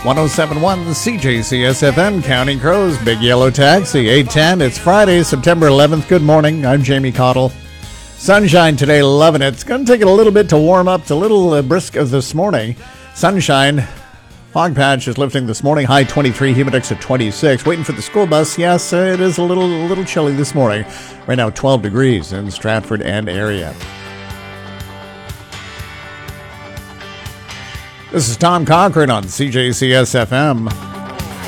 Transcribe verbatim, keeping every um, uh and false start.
one oh seven point one C J C S F M, Counting Crows, Big Yellow Taxi, eight ten. It's Friday, September eleventh. Good morning. I'm Jamie Cottle. Sunshine today, loving it. It's going to take it a little bit to warm up. It's a little uh, brisk this morning. Sunshine. Fog patch is lifting this morning. High twenty-three, humidex at twenty-six. Waiting for the school bus. Yes, uh, it is a little, a little chilly this morning. Right now, twelve degrees in Stratford and area. This is Tom Cochran on C J C S F M.